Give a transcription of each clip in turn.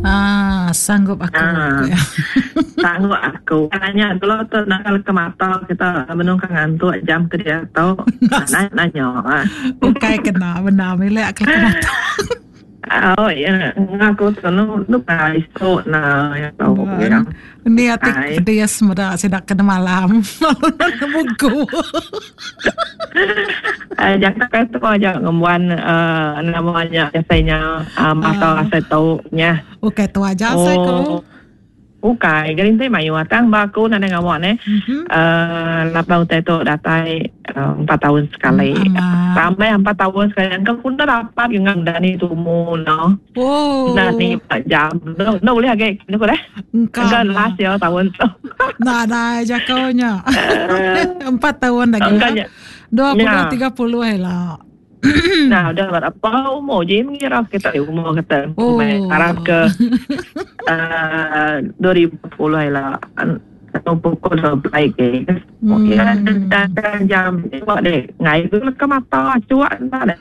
Sanggup aku. Sanggup aku. Katanya kalau tu nakal ke mata kita menunggang ngantuk jam kerja tu nanya. Bukai kena benar milik akal ke mata. Oh ya, aku tu nu isu na ya tahu ya. Ni atik dia semua sedak kena malam. Malam buku. Jangan kata kau aja ngemuan namanya biasanya mata saya tahu nya. Oke tu aja saya kau. Bukai, galing tayo mayu atang baku na ngawan lapang tayo datai 4 tahun sekali. Sampai 4 tahun sekali. Ang kung dapat yung ang dani tumo, no? Oh. Dani jam. No, boleh agak. Ano ko na? Hanggang last year tahun to. Nah, aja kau nya. 4 tahun lagi. 20-30 lah. Nah, udah berapa umur je mengira kita umur kata. Harap ke 2010 lah. Atau pukul 12 ke. Ya, dan jam buat deh. Ngai tu ke mata cuak entah deh.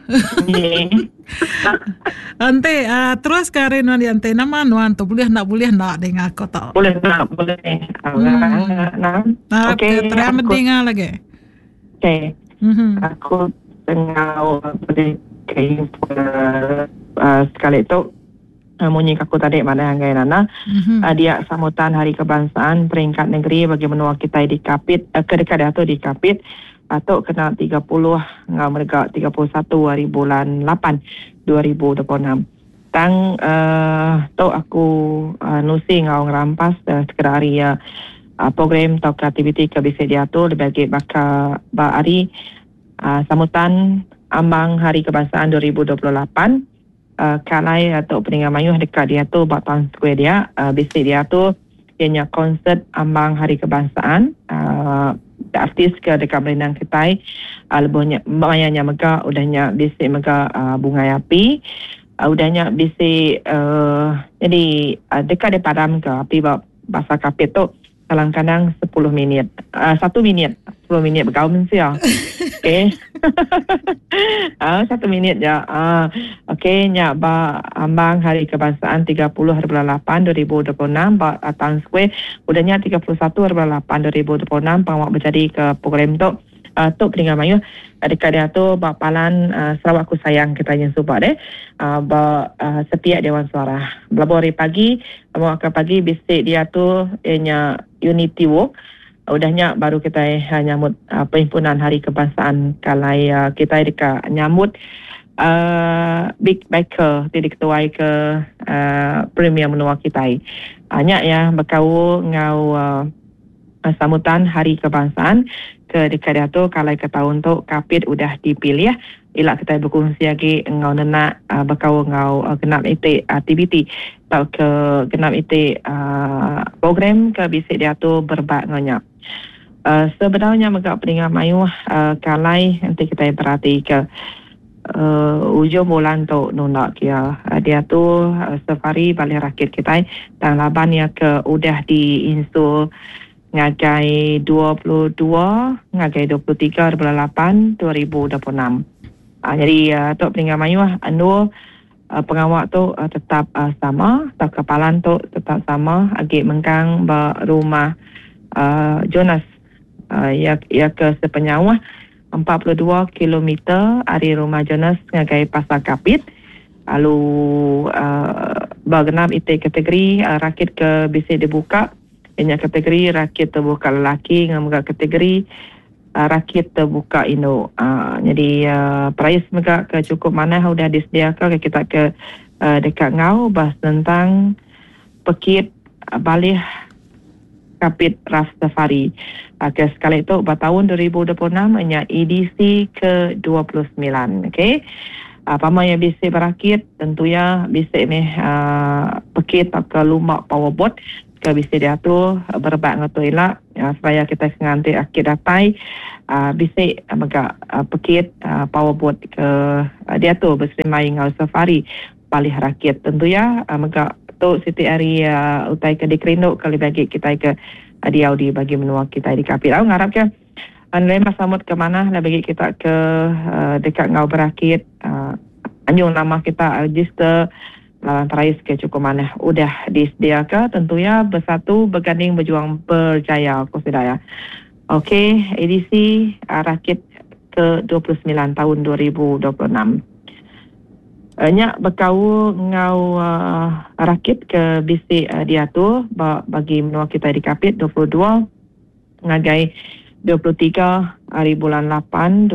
Ante, terus karin wan ante nama nuan tu boleh nak dengar aku tak? Boleh. Okey, terima dengar lagi. Okey. Aku tengah beri sekali tu munyi aku tadi mana yang nana dia sambutan Hari Kebangsaan peringkat negeri bagi menua kita di Kapit kedekat atau di Kapit atau kena 30 ngau mereka 31 hari bulan 8 2026 tang tu aku nusi ngau ngerampas sekretari program atau aktiviti ke bisi dia tu dibagi baka hari sambutan ambang Hari Kebangsaan 2028 kalai atau peningan mayuh dekat dia tu Batang Square dia bisi dia tu ianya konsert ambang Hari Kebangsaan artis ke dekat Berenang Ketai lebihnya bayanya mega udahnya bisi mega bunga api udahnya bisi jadi dekat di padam ke api bahasa Kapit tu kadang-kadang 10 minit 1 minit 10 minit bergaul mesti ya. Okey. 1 minit je. Okey, nya ba ambang Hari Kebangsaan 30 hari bulan 8 2026 ba Atang Square udahnya 31 hari bulan 8 2026 pangwak berjadi ke program tu peningan mayu dekat dia tu Bapalan Sarawak Ku Sayang katanya subak deh setiap Dewan Suara belabori pagi mau ke pagi bisik dia tu ianya Unity Walk udahnya baru kita nyambut perhimpunan Hari Kebangsaan kalai kita dekat nyambut Big Baker diketuai ke Premier menua kita banyak ya berkau ngau sambutan Hari Kebangsaan ke dekat dia tu kalau ke tahun tu Kapit udah dipilih ya ila kita berkongsi lagi ngau nenak berkau ngau genap itu aktiviti atau ke genap itu program ke bisik dia tu berbak nganya sebenarnya megak peningan mayu kalai nanti kita perhati ke ujung bulan tu nundak dia tu safari balik rakit kita dan laban ya ke udah diinsul ngagai 22 ngagai 23 bulan 8 2026 jadi tu peningan mayu anu pengawak tu tetap sama atau kepalan tu tetap sama agak mengkang rumah Jonas ya ke sepenyawa 42 km dari rumah Jonas ngagai Pasar Kapit lalu bergenap itu kategori rakit ke bisi dibuka ianya kategori rakit terbuka lelaki dengan kategori rakit terbuka Indo jadi price mereka ke cukup mana sudah disediakan kita ke dekat ngau bahas tentang pekit balik Kapit Ras Safari sekali itu tahun 2026 hanya edisi ke-29 okey apa yang bisa berakit tentunya bisa ni pekit atau lumak powerboat ke bisa dia tu berbak ngatoila supaya kita nganti akid datai bisa mega pekit powerboat ke dia tu bersemai ngau safari balik rakit tentunya mega tu Siti Ari utai ke dikrinduk kali bagi kita ke di Audi bagi menua kita di Kapit. Aku ngarap ke Anlema samut ke mana lah bagi kita ke dekat ngau berakit anjung nama kita register lawan terais ke cukup mana udah disediakan tentunya bersatu berganding berjuang berjaya aku sudah ya. Okey, edisi rakit ke 29 tahun 2026. Nyak berkau ngau rakit ke bisik dia tu bagi menua kita di kapit 22 ngagai 23 hari bulan 8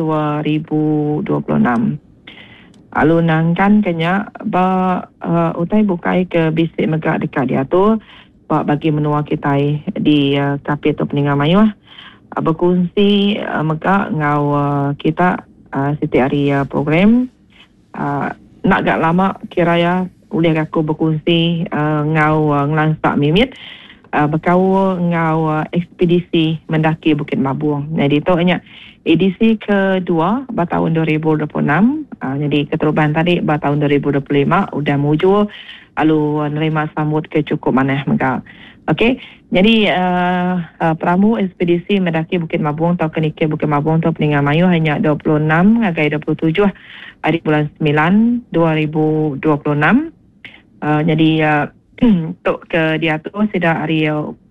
2026. Alu nangkan kenya utai bukai ke bisik megak dekat dia tu bagi menua kita di kapit tu peninggal mayu berkongsi megak ngau kita setiap hari program nak gak lama kiranya boleh aku berkongsi ngau ngelansak mimit berkau ngau ekspedisi mendaki Bukit Mabung. Jadi tu hanya edisi kedua tahun 2026. Jadi keterubahan tadi tahun 2025 udah muncul lalu nerima sambut ke cukup mana mereka. Okey. Jadi pramu ekspedisi mendaki Bukit Mabung atau kenikir Bukit Mabung atau Peninggal Mayu hanya 26 ngagai 27 hari bulan 9 2026. Jadi untuk ke dia tu sudah hari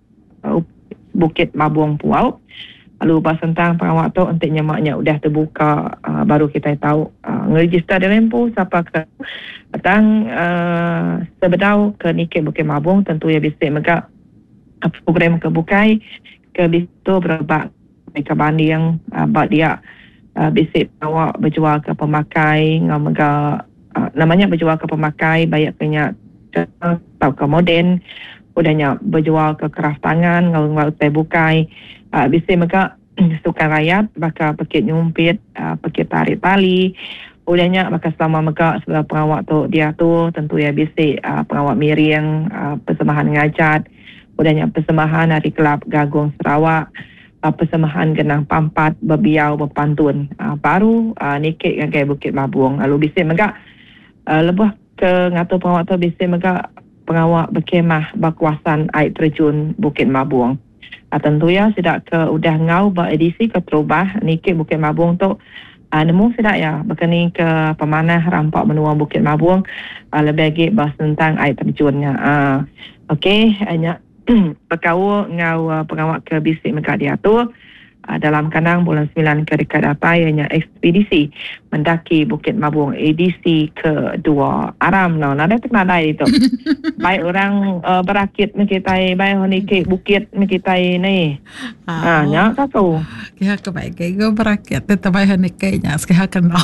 Bukit Mabung Puau. Lalu bahas tentang pengawak tu untuk nyemaknya udah terbuka baru kita tahu ngeregister di lempu siapa ke datang sebedau ke Nikit Bukit Mabung tentu ya bisik mereka program kebukai ke bisu berbak mereka banding buat dia bisik pengawak berjual ke pemakai mereka namanya berjual ke pemakai banyak punya atau ke moden udahnya berjual ke keraf tangan ngau bukai bisa mereka sukan rakyat bakal pekit nyumpit pekit tarik tali udahnya bakal selama mereka sebagai pengawak tu dia tu tentu ya bisa pengawak miring persembahan ngajat udahnya persembahan hari kelab Gagung Sarawak persembahan genang pampat berbiau berpantun baru nikit ngagai Bukit Mabung lalu bisa mereka lebih ke ngatur pengawak tu bisa mereka pengawak berkemah berkuasan air terjun Bukit Mabung. Tentu ya sudah ke udah ngau beredisi ke terubah Nikit Bukit Mabung tu nemu sudah ya berkeni ke pemanah rampak menua Bukit Mabung lebih lagi bahas tentang air terjunnya. Okey, hanya berkau ngau pengawak ke bisik mereka dia tu dalam kandang bulan 9 ke dekat datai hanya ekspedisi mendaki Bukit Mabung edisi kedua aram nada tenadai itu baik orang berakit kita baik honik bukit kita ni nya kau kaya kebaik kaya berakit tetap baik honik nya sekaya kenal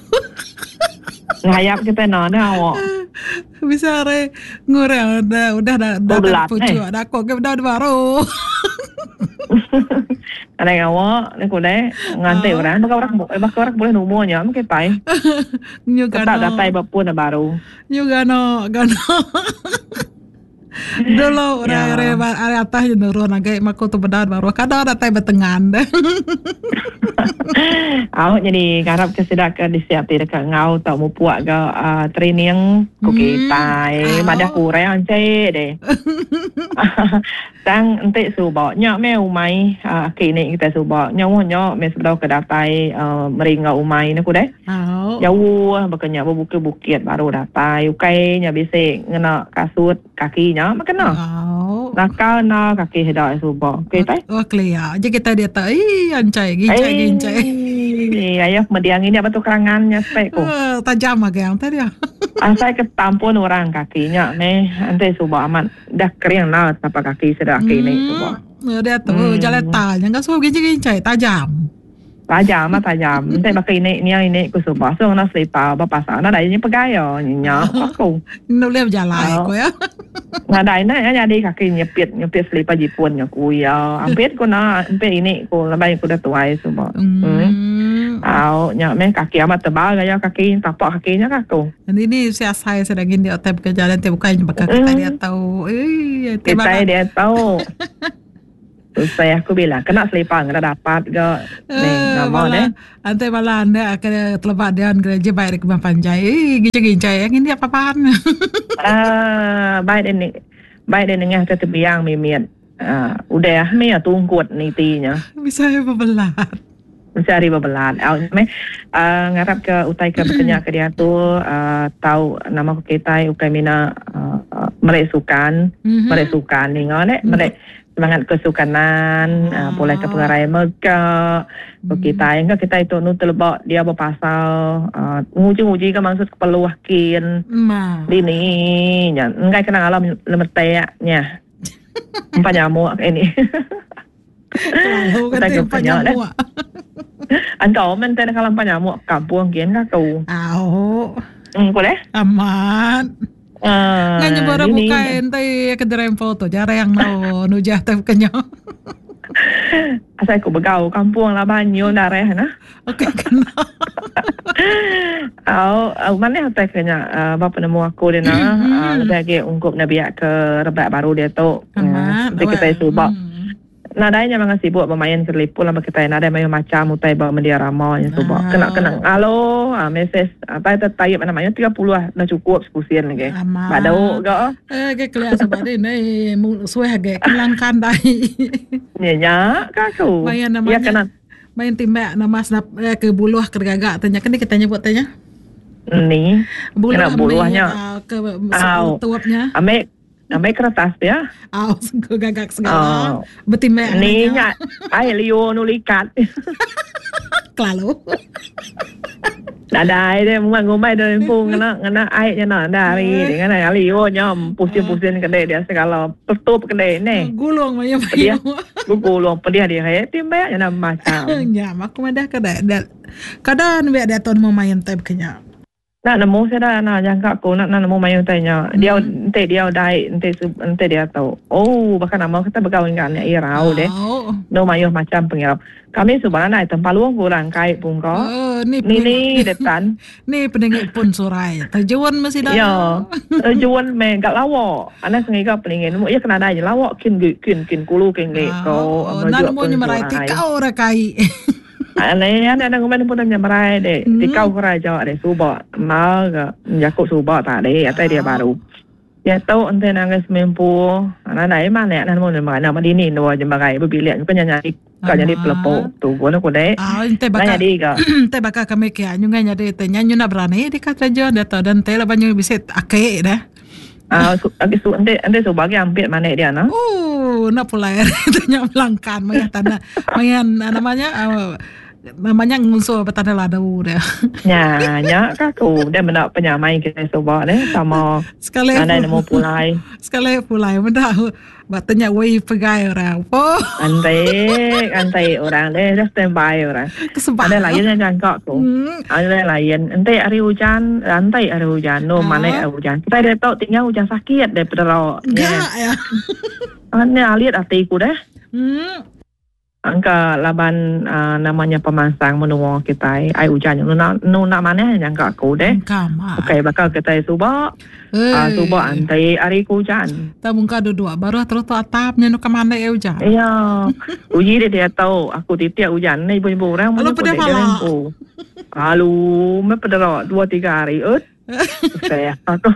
ngayap kita nada awak bisa re ngurang udah pucu ada kok ke baru ada yang awak ni kulai ngantai orang bakal orang boleh numunya mungkin pai nyugano datai bapun baru nyugano dulu orang area atas je nurun agak mako tu bedar baru kadang datai betengan dah awak jadi garap kesedak disiapti dekat ngau tak mau puak ke training ku kita madah kurang cek deh tang ente subak nyak me umai kini kita subak nyawa me sebelum ke datai meringa umai ni ku deh jauh bakanya bukit baru datai ukai nya bisa ngena kasut kakinya makana nakal na kaki hidak subak kita clear je kita dia tak ancai gincai ayah mediang ini apa tu kerangannya spek ku tajam agak yang tadi saya ketampun orang kakinya nih nanti subak aman dah kering lah tapak kaki sudah kaki ni subak dia tu jalan tanya enggak suka gincai tajam nanti pakai ini ku subak so nak selipar apa pasal nak ini pegayo nyak aku nak boleh berjalan aku ya ngadai na jadi kaki nyepit selipar Jepun nya ku ya hampir ku nak hampir ini ku lebih ku dah tuai subak nyak me kaki amat tebal gaya kaki tapak kakinya kaku ini saya sedang di hotel kerja dan bukan bakal kita dia tahu kita dia tahu saya aku bilang kena selipar nggak dapat ke nama deh ante malah anda akan terlepas dengan gereja baik ke panjai gincai yang ini apa-apaan baik dengan tetap biang mimit udah me tungkut nitinya bisa bebelat mesti hari berbelat. Ngarap ke utai ke bertanya ke dia tu tahu nama kita ukai mina meresukan ni ngone semangat kesukanan boleh ke pengarai mereka kita enggak kita itu nu telebak dia berpasal nguji ke maksud keperluakin ini nya enggak kena alam lemeteknya empat nyamuk ini Lalu kata empat nyamuk anh cậu mình tên kalau empat nyamuk kampung kian kau boleh amat Nganya bara buka ente kedai foto jara yang mau nujah teh kenyo. Asal aku begau kampung lah banyo darah na. Okey kena. Mana teh kenya bapa nemu aku dia na lebih ungkup nabi ke rebak baru dia tu. Nanti kita subak. Nadanya memang sibuk bermain kelipul lah kita nada macam utai bawa media ramah yang subak. Kena halo mesej apa itu tayap namanya 30 lah dah cukup sekusian lagi. Badau ke? Ke kelas sebab ni suai agak kelankan dai. Nya kaku. Main namanya. Ya kena main timbak nama ke buluh ke gagak tanya kan kita nyebut tanya. Ni buluhnya ke tuapnya. Ambil kertas dia. Gagak segala. Betimbak. Ni nya ai Leo nulikat. Klalu. Ada dia ngomai dari pung ngena ai nya na dari dengan Leo nya pusing-pusing kedai dia segala tutup kedai ni. Gulung maya. Gulung pedih dia timbak nya macam. Ya mak madah kedai. Kadang biar dia tahun mau main tab kenya. Nak nemu saya dah nak jangka aku nak nemu mayu tanya dia dai dia tahu bahkan nama kita berkawan dengan irau deh no mayu macam pengirap kami sebenarnya tempat luang kurang kait pun kau ni detan ni pendengar pun surai tujuan masih dah ya tujuan gak lawak anak sengaja pendengar ya kena dah je lawak kin kulu kin kau nak mau nyemerai tikau rakai ada komen pun tanya merai deh tikau kerai jawab deh subak mal ke jakut subak tak deh atau dia baru ya tahu ente nangis mempu anak mana anak mau mana madini dua jembagai berbilian kan nyari kan jadi pelepok tu gua nak deh ente bakal kami kia nyungai nyari tanya nyuna berani di kata jo dah tahu dan tela banyak bisa ake dah ente subak hampir mana dia na nak pulai tanya melangkan maya tanda maya namanya ngusul petanda ladau dia. Nya kaku dia mendak penyamai kita subak deh sama sekali ada nemu pulai. Sekali pulai mendak batanya wei pegai orang. Antai orang deh dah standby orang. Ada lain yang jangka tu. Ada lain ente hari hujan, antai hari hujan, no mana hari hujan. Kita dah tahu tinggal hujan sakit deh pedero. Enggak ya. Ane lihat hatiku deh. Angka laban namanya pemansang menunggu kita ai hujan nak mana yang angka aku deh. Okey bakal kita subak subak antai hari hujan. Tak muka dua baru terus atapnya nu ke mana hujan. Iya. Uji dia tahu aku titik hujan ni ibu-ibu orang mana pun dia lempu. Lalu me pedero 2-3 hari saya aku.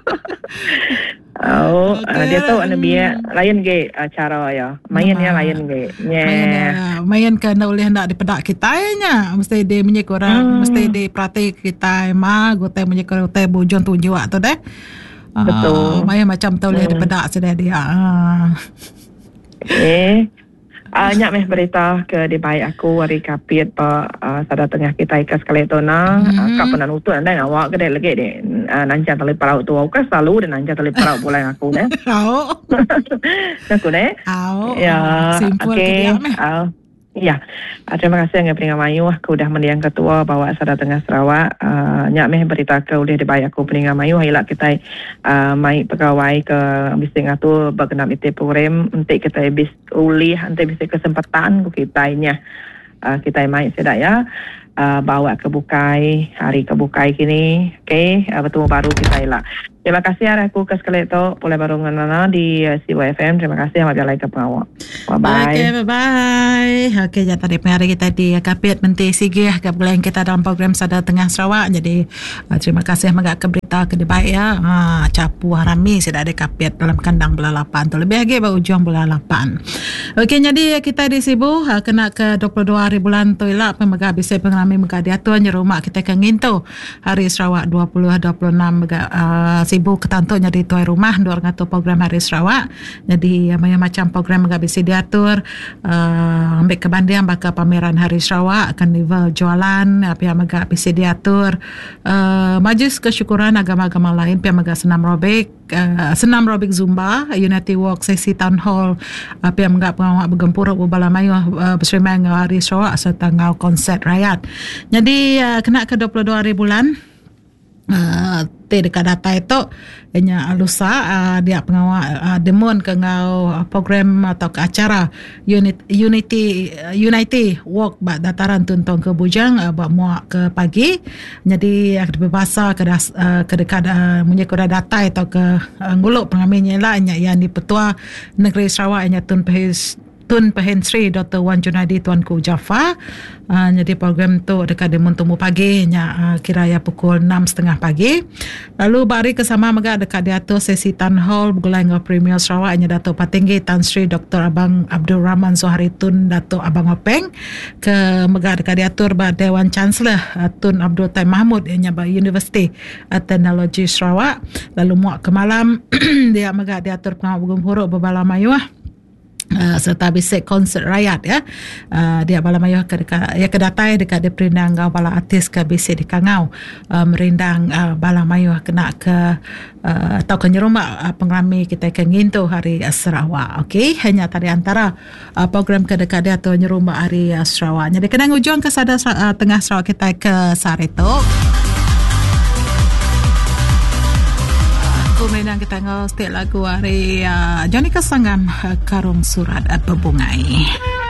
Dia tahu anak biar lain ke cara ya. Mainnya lain ke. Main kena oleh hendak dipedak kita nya. Mesti dia menyek orang, mesti dia perhati kita mah gote menyek orang teh bojon tunjuk tu deh. Betul. Main macam tu oleh dipedak sudah dia. Nyak meh berita ke di baik aku hari kapit sada tengah kita ikas sekali tu na kapan utu anda awak kedai lagi deh nanti tali parau tu aku selalu dan nanti tali parau boleh aku deh aku deh ya okey ya terima kasih yang Peningan Mayu aku dah mendiang ketua bawa sada tengah Sarawak nyak meh berita ke udah di baik aku Peningan Mayu hilak kita mai pegawai ke bising tu berkenaan itu program untuk kita bis ulih nanti bisa kesempatan ku kita nya kita mai sedak ya bawa ke Bukai, hari ke Bukai kini. Okay, bertemu baru kita elak. Terima kasih aku ke sekali itu boleh baru ngana di CYFM. Terima kasih amat jalai ke pengawak. Bye-bye. Okay, bye-bye. Okay, jadi tadi hari kita di Kapit Menteri Sigih kebetulan kita dalam program Sada Tengah Sarawak. Jadi terima kasih agak ke berita ke baik ya. Capu harami sudah ada Kapit dalam kandang bola 8 tu lebih lagi baru ujung bola 8. Okay, jadi kita di Sibu kena ke 22 hari bulan tu lah pemaga bisa pengalami muka dia tu rumah kita ke Ngintu hari Sarawak 20-26 Sibu ketantuknya di tuai rumah dua orang tu program hari Sarawak. Jadi macam program agak bisa diatur ambil kebandian bakal pameran hari Sarawak karnival jualan apa yang agak bisa diatur majlis kesyukuran agama-agama lain yang agak senam robik Zumba Unity Walk sesi town hall apa yang agak pengawak bergempur berbalamayu bersemai hari Sarawak serta ngau konsert rakyat. Jadi kena ke 22 hari bulan dekat data itu hanya alusa dia pengawal demon ke ngau program atau ke acara Unity Walk bak dataran tuntong ke Bujang bak muak ke pagi. Jadi berbahasa ke dekat punya kuda data atau ke nguluk pengambilnya lah yang di Petua Negeri Sarawak yang Tun Pehen Sri Dr. Wan Junadi Tuanku Jafar. Jadi program tu dekat demon temu pagi kira ya pukul 6.30 pagi. Lalu bari kesama mega dekat diatur sesi town hall bergulai dengan Premier Sarawak Dato' Patinggi Tan Sri Dr. Abang Abdul Rahman Zohari Tun Dato' Abang Openg ke mega dekat diatur ba Dewan Chancellor Tun Abdul Taim Mahmud ba University Teknologi Sarawak. Lalu muak ke malam dia mega diatur pengawal huruf berbala mayuah serta bisik konsert rakyat ya. Dia bala mayuh ke datai dekat dia perindang bala artis ke bisik di Kangau merindang bala mayuh kena ke atau ke nyerumah pengrami kita ke Ngintu hari Sarawak. Okey, hanya tadi antara program ke dekat dia atau nyerumah hari Sarawak. Jadi kena ujung ke Sada Tengah Sarawak kita ke Sareto. Kemudian kita ngau setiap lagu hari Johnny Kesangan Karung Surat Bebungai.